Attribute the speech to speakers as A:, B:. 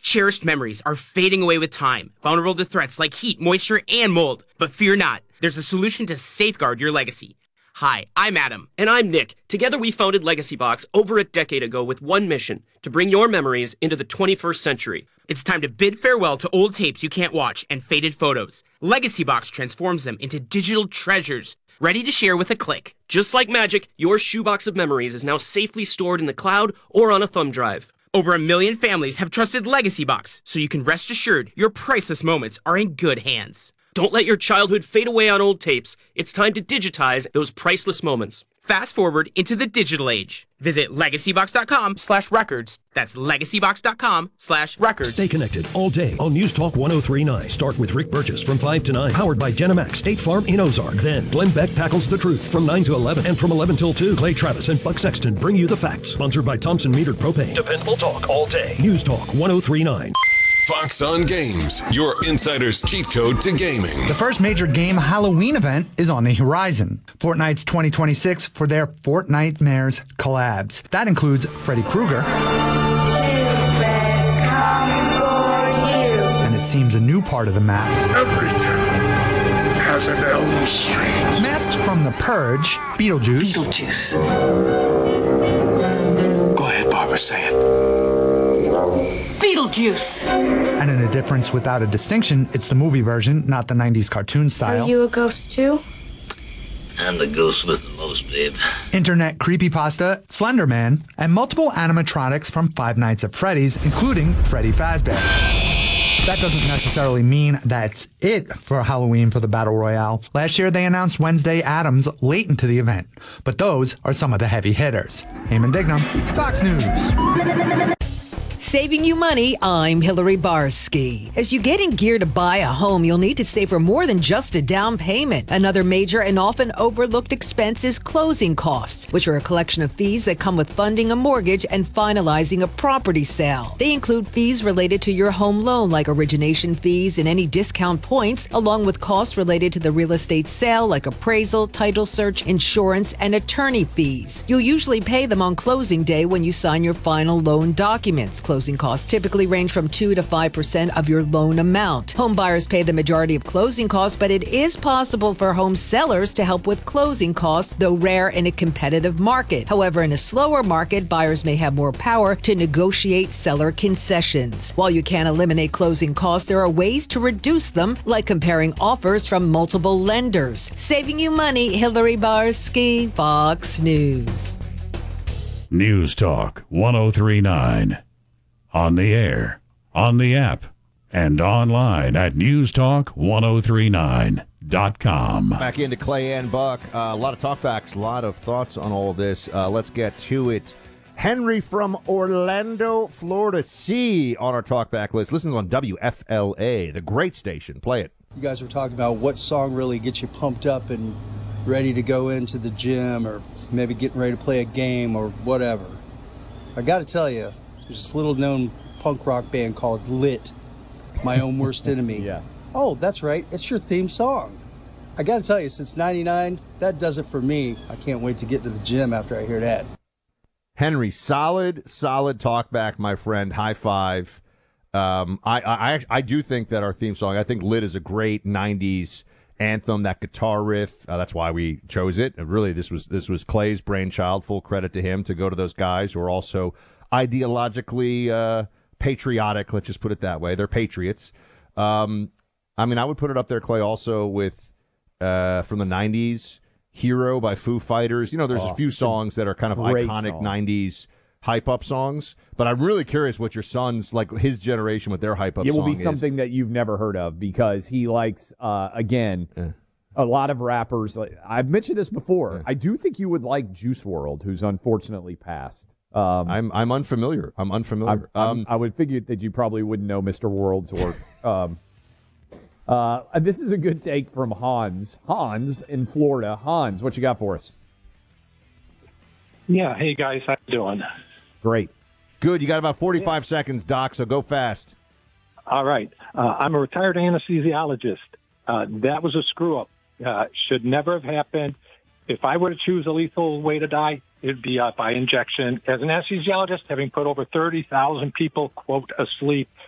A: Cherished memories are fading away with time, vulnerable to threats like heat, moisture, and mold. But fear not, there's a solution to safeguard your legacy. Hi, I'm Adam.
B: And I'm Nick. Together we founded Legacy Box over a decade ago with one mission, to bring your memories into the 21st century.
A: It's time to bid farewell to old tapes you can't watch and faded photos. Legacy Box transforms them into digital treasures, ready to share with a click.
B: Just like magic, your shoebox of memories is now safely stored in the cloud or on a thumb drive.
A: Over 1 million families have trusted Legacy Box, so you can rest assured your priceless moments are in good hands.
B: Don't let your childhood fade away on old tapes. It's time to digitize those priceless moments.
A: Fast forward into the digital age. Visit legacybox.com/records. That's legacybox.com/records.
C: Stay connected all day on News Talk 1039. Start with Rick Burgess from 5 to 9. Powered by Genemax State Farm in Ozark. Then Glenn Beck tackles the truth from 9 to 11. And from 11 till 2, Clay Travis and Buck Sexton bring you the facts. Sponsored by Thompson Metered Propane. Dependable talk all day. News Talk 1039.
D: Fox on Games, your insider's cheat code to gaming.
E: The first major game Halloween event is on the horizon. Fortnite's 2026 for their Fortnitemares collabs. That includes Freddy Krueger. And it seems a new part of the map.
F: Every town has an Elm Street.
E: Masks from The Purge, Beetlejuice.
F: Go ahead, Barbara, say it.
G: Beetlejuice.
E: And in a difference without a distinction, it's the movie version, not the 90s cartoon style.
G: Are you a ghost too?
H: I'm the ghost with the most, babe.
E: Internet creepypasta, Slender Man, and multiple animatronics from Five Nights at Freddy's, including Freddy Fazbear. That doesn't necessarily mean that's it for Halloween for the Battle Royale. Last year, they announced Wednesday Addams late into the event. But those are some of the heavy hitters. Eamon Dignam, Fox News.
I: Saving you money, I'm Hillary Barsky. As you get in gear to buy a home, you'll need to save for more than just a down payment. Another major and often overlooked expense is closing costs, which are a collection of fees that come with funding a mortgage and finalizing a property sale. They include fees related to your home loan, like origination fees and any discount points, along with costs related to the real estate sale, like appraisal, title search, insurance, and attorney fees. You'll usually pay them on closing day when you sign your final loan documents. Closing costs typically range from 2 to 5% of your loan amount. Home buyers pay the majority of closing costs, but it is possible for home sellers to help with closing costs, though rare in a competitive market. However, in a slower market, buyers may have more power to negotiate seller concessions. While you can't eliminate closing costs, there are ways to reduce them, like comparing offers from multiple lenders. Saving you money, Hillary Barsky, Fox News.
J: News Talk 1039. On the air, on the app, and online at newstalk1039.com.
K: Back into Clay and Buck. A lot of talkbacks, a lot of thoughts on all of this. Let's get to it. Henry from Orlando, Florida C on our talkback list. Listens on WFLA, the great station. Play it.
L: You guys were talking about what song really gets you pumped up and ready to go into the gym or maybe getting ready to play a game or whatever. I got to tell you, there's this little-known punk rock band called Lit, My Own Worst Enemy.
K: Yeah.
L: Oh, that's right. It's your theme song. I got to tell you, since 99, that does it for me. I can't wait to get to the gym after I hear that.
K: Henry, solid talkback, my friend. High five. I do think that our theme song, I think Lit is a great 90s anthem, that guitar riff. That's why we chose it. And really, this was Clay's brainchild. Full credit to him to go to those guys who are also ideologically patriotic, let's just put it that way. They're patriots. I would put it up there, Clay, also with from the 90s, Hero by Foo Fighters. There's a few songs that are kind of iconic 90s hype-up songs, but I'm really curious what your son's, like his generation, what their hype-up song is.
M: It will be something that you've never heard of, because he likes, a lot of rappers. I've mentioned this before. Yeah. I do think you would like Juice WRLD, who's unfortunately passed.
K: I'm unfamiliar.
M: I would figure that you probably wouldn't know Mr. World's work. This is a good take from Hans. Hans in Florida. Hans, what you got for us?
N: Yeah. Hey, guys. How you doing?
M: Great.
K: Good. You got about 45 seconds, Doc, so go fast.
N: All right. I'm a retired anesthesiologist. That was a screw-up. Should never have happened. If I were to choose a lethal way to die, it'd be by injection. As an anesthesiologist, having put over 30,000 people, quote, asleep,